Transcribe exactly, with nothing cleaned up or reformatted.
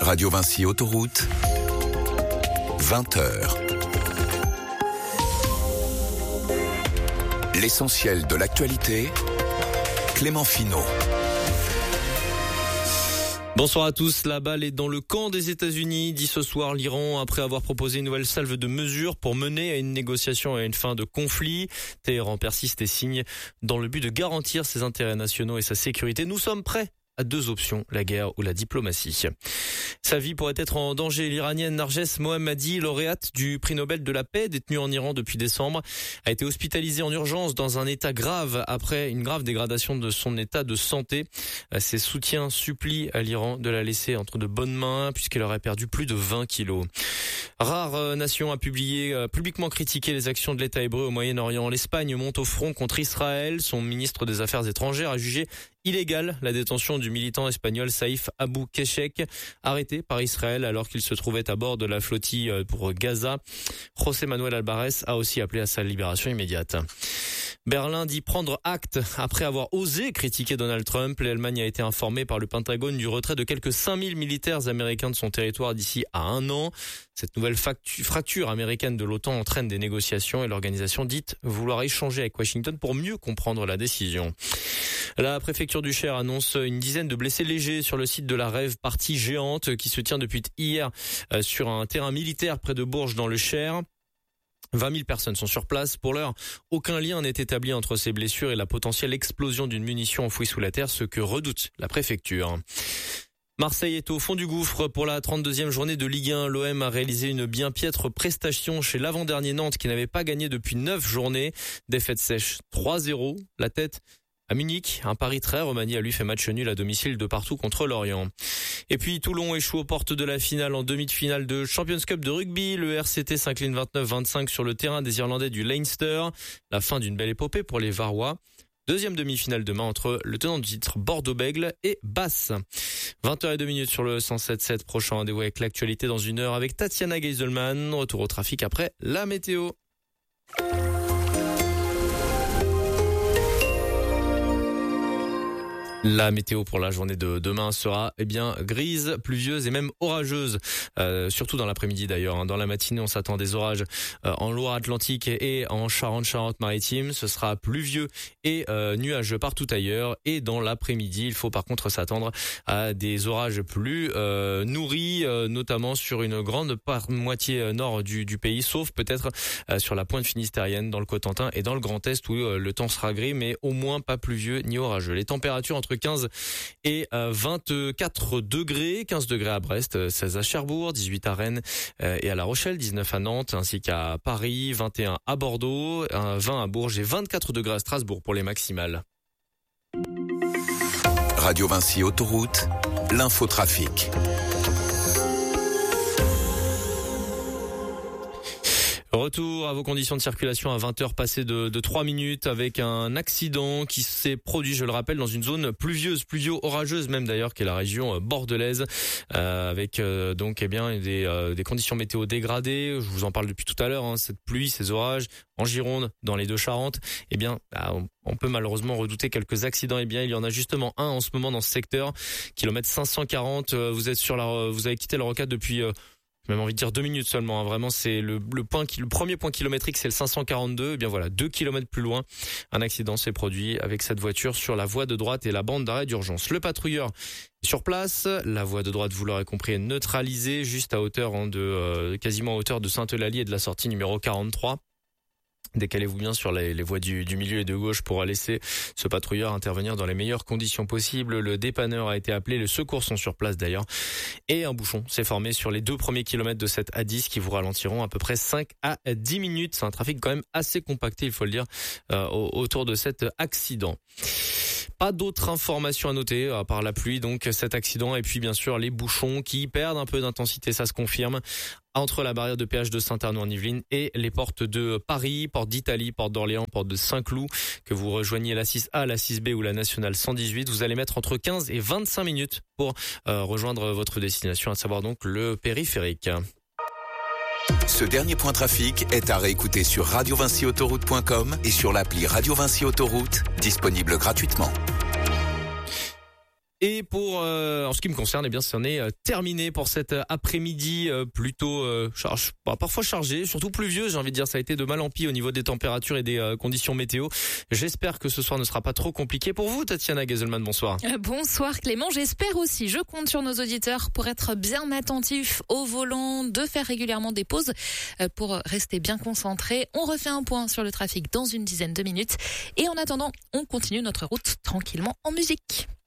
Radio Vinci Autoroute, vingt heures. L'essentiel de l'actualité, Clément Finot. Bonsoir à tous. La balle est dans le camp des États-Unis, dit ce soir l'Iran, après avoir proposé une nouvelle salve de mesures pour mener à une négociation et à une fin de conflit. Téhéran persiste et signe dans le but de garantir ses intérêts nationaux et sa sécurité. Nous sommes prêts à deux options, la guerre ou la diplomatie. Sa vie pourrait être en danger. L'Iranienne Narges Mohammadi, lauréate du prix Nobel de la paix, détenue en Iran depuis décembre, a été hospitalisée en urgence dans un état grave après une grave dégradation de son état de santé. Ses soutiens supplient à l'Iran de la laisser entre de bonnes mains puisqu'elle aurait perdu plus de vingt kilos. Rare nation a publié, a publiquement critiqué les actions de l'État hébreu au Moyen-Orient. L'Espagne monte au front contre Israël. Son ministre des Affaires étrangères a jugé illégale la détention du militant espagnol Saïf Abou Keshek, arrêté par Israël alors qu'il se trouvait à bord de la flottille pour Gaza. José Manuel Alvarez a aussi appelé à sa libération immédiate. Berlin dit prendre acte après avoir osé critiquer Donald Trump. L'Allemagne a été informée par le Pentagone du retrait de quelques cinq mille militaires américains de son territoire d'ici à un an. Cette nouvelle fracture américaine de l'OTAN entraîne des négociations et l'organisation dit vouloir échanger avec Washington pour mieux comprendre la décision. La préfecture du Cher annonce une dizaine de blessés légers sur le site de la rave partie géante qui se tient depuis hier sur un terrain militaire près de Bourges dans le Cher. vingt mille personnes sont sur place. Pour l'heure, aucun lien n'est établi entre ces blessures et la potentielle explosion d'une munition enfouie sous la terre, ce que redoute la préfecture. Marseille est au fond du gouffre pour la trente-deuxième journée de Ligue un. L'O M a réalisé une bien piètre prestation chez l'avant-dernier Nantes qui n'avait pas gagné depuis neuf journées. Défaite sèche trois zéro. La tête à Munich, un pari très remanié a lui fait match nul à domicile de partout contre Lorient. Et puis Toulon échoue aux portes de la finale en demi-finale de Champions Cup de rugby. Le R C T s'incline vingt-neuf vingt-cinq sur le terrain des Irlandais du Leinster. La fin d'une belle épopée pour les Varois. Deuxième demi-finale demain entre le tenant du titre Bordeaux-Bègles et Basse. vingt heures zéro deux sur le cent sept virgule sept. Prochain rendez-vous avec l'actualité dans une heure avec Tatiana Geiselman. Retour au trafic après la météo. La météo pour la journée de demain sera eh bien grise, pluvieuse et même orageuse, euh, surtout dans l'après-midi d'ailleurs. Hein. Dans la matinée, on s'attend à des orages euh, en Loire-Atlantique et en Charente-Charente-Maritime. Ce sera pluvieux et euh, nuageux partout ailleurs. Et dans l'après-midi, il faut par contre s'attendre à des orages plus euh, nourris, euh, notamment sur une grande part, moitié nord du, du pays, sauf peut-être euh, sur la pointe finistérienne, dans le Cotentin et dans le Grand Est où euh, le temps sera gris, mais au moins pas pluvieux ni orageux. Les températures entre quinze et vingt-quatre degrés, quinze degrés à Brest, seize à Cherbourg, dix-huit à Rennes et à La Rochelle, dix-neuf à Nantes ainsi qu'à Paris, vingt et un à Bordeaux, vingt à Bourges et vingt-quatre degrés à Strasbourg pour les maximales. Radio Vinci Autoroute, l'infotrafic. Retour à vos conditions de circulation à vingt heures passées de, de trois minutes avec un accident qui s'est produit, je le rappelle, dans une zone pluvieuse, pluvio-orageuse même d'ailleurs, qui est la région bordelaise, euh, avec euh, donc eh bien des, euh, des conditions météo dégradées. Je vous en parle depuis tout à l'heure, hein, cette pluie, ces orages en Gironde, dans les deux Charentes. Eh bien, on, on peut malheureusement redouter quelques accidents. Eh bien, il y en a justement un en ce moment dans ce secteur, kilomètre cinq cent quarante. Vous êtes sur la, vous avez quitté le rocade depuis. Euh, J'ai même envie de dire deux minutes seulement. Hein. Vraiment, c'est le, le point qui, le premier point kilométrique, c'est le cinq cent quarante-deux. Et bien voilà, deux kilomètres plus loin, un accident s'est produit avec cette voiture sur la voie de droite et la bande d'arrêt d'urgence. Le patrouilleur est sur place. La voie de droite, vous l'aurez compris, est neutralisée, juste à hauteur hein, de euh, quasiment à hauteur de Sainte-Eulalie et de la sortie numéro quarante-trois. Décalez-vous bien sur les, les voies du, du milieu et de gauche pour laisser ce patrouilleur intervenir dans les meilleures conditions possibles. Le dépanneur a été appelé, les secours sont sur place d'ailleurs. Et un bouchon s'est formé sur les deux premiers kilomètres de cette A dix qui vous ralentiront à peu près cinq à dix minutes. C'est un trafic quand même assez compacté, il faut le dire, euh, autour de cet accident. Pas d'autres informations à noter, à part la pluie, donc cet accident, et puis bien sûr les bouchons qui perdent un peu d'intensité, ça se confirme, entre la barrière de péage de Saint-Arnaud-en-Yvelines et les portes de Paris, porte d'Italie, porte d'Orléans, porte de Saint-Cloud, que vous rejoignez la six A, la six B ou la nationale cent dix-huit. Vous allez mettre entre quinze et vingt-cinq minutes pour euh, rejoindre votre destination, à savoir donc le périphérique. Ce dernier point trafic est à réécouter sur radio vinci autoroute point com et sur l'appli Radio Vinci Autoroute, disponible gratuitement. Et pour euh, en ce qui me concerne, eh bien, c'en est euh, terminé pour cet après-midi euh, plutôt euh, charge, bah, parfois chargé, surtout pluvieux. J'ai envie de dire, ça a été de mal en pis au niveau des températures et des euh, conditions météo. J'espère que ce soir ne sera pas trop compliqué pour vous, Tatiana Gazelman. Bonsoir. Euh, bonsoir Clément, j'espère aussi. Je compte sur nos auditeurs pour être bien attentifs au volant, de faire régulièrement des pauses euh, pour rester bien concentrés. On refait un point sur le trafic dans une dizaine de minutes. Et en attendant, on continue notre route tranquillement en musique.